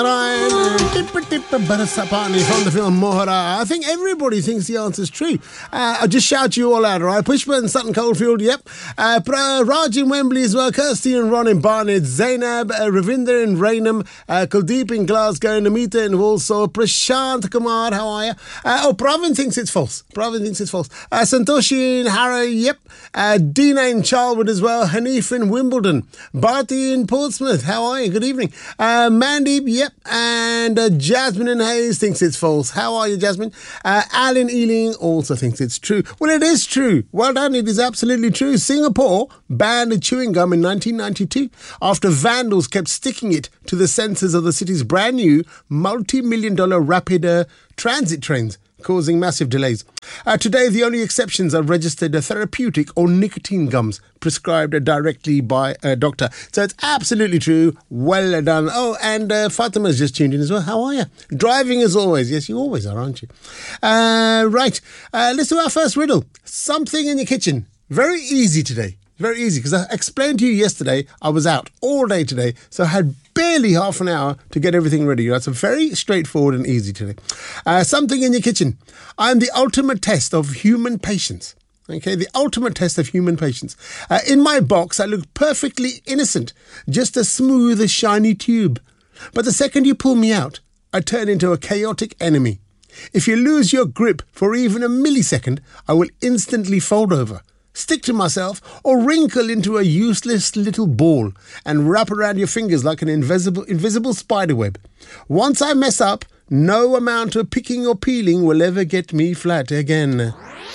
Barasapani from the film Mohara. I think everybody thinks the answer's true. I'll just shout you all out, all right? Pushpa and Sutton Coldfield, yep. Raj in Wembley as well. Kirsty and Ron in Barnet. Zainab, Ravinder in Rainham. Kuldeep in Glasgow. Namita in Walsall. Prashant Kumar, how are you? Pravin thinks it's false. Santoshi in Harrow, yep. Dina in Charlwood as well. Hanif in Wimbledon. Bharti in Portsmouth, how are you? Good evening. Mandeep, yep. And Jasmine in Hayes thinks it's false. How are you, Jasmine? Alan Ealing also thinks it's true. Well, it is true. Well done. It is absolutely true. Singapore banned chewing gum in 1992 after vandals kept sticking it to the sensors of the city's brand new multi-million-dollar rapid transit trains, causing massive delays. Today, the only exceptions are registered therapeutic or nicotine gums prescribed directly by a doctor. So it's absolutely true. Well done. Oh, and Fatima's just tuned in as well. How are you? Driving as always. Yes, you always are, aren't you? Right. Let's do our first riddle. Something in your kitchen. Very easy today. Very easy, because I explained to you yesterday I was out all day today, so I had barely half an hour to get everything ready. That's very straightforward and easy today. Something in your kitchen. I'm the ultimate test of human patience. Okay, the ultimate test of human patience. In my box, I look perfectly innocent, just a smooth, shiny tube. But the second you pull me out, I turn into a chaotic enemy. If you lose your grip for even a millisecond, I will instantly fold over, stick to myself, or wrinkle into a useless little ball and wrap around your fingers like an invisible spider web. Once I mess up, no amount of picking or peeling will ever get me flat again.